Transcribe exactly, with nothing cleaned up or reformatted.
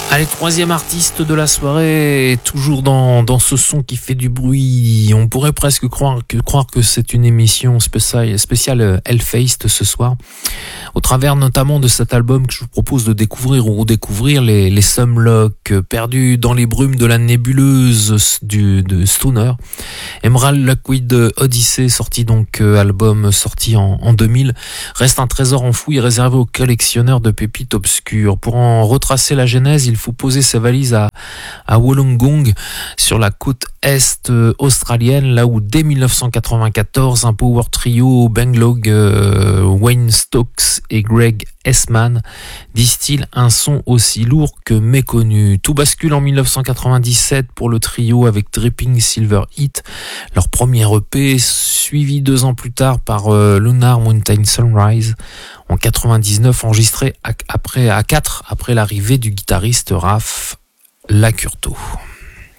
Allez, troisième artiste de la soirée, toujours dans, dans ce son qui fait du bruit. On pourrait presque croire que, croire que c'est une émission spéciale, spéciale Hellfest ce soir. Au travers notamment de cet album que je vous propose de découvrir ou redécouvrir, les, les Sumlock, perdus dans les brumes de la nébuleuse du, de Stoner. Emerald Lockwood Odyssey, sorti donc, euh, album sorti en, en deux mille, reste un trésor enfoui réservé aux collectionneurs de pépites obscures. Pour en retracer la genèse, il faut poser ses valises à, à Wollongong, sur la côte est euh, australienne, là où dès dix-neuf cent quatre-vingt-quatorze, un power trio, Banglow, euh, Wayne Stokes et Greg Essman, distille un son aussi lourd que méconnu. Tout bascule en dix-neuf cent quatre-vingt-dix-sept pour le trio avec Dripping Silver Heat, leur premier E P, suivi deux ans plus tard par euh, Lunar Mountain Sunrise en quatre-vingt-dix-neuf, enregistré à, après, à quatre après l'arrivée du guitariste Ralph Lacurto.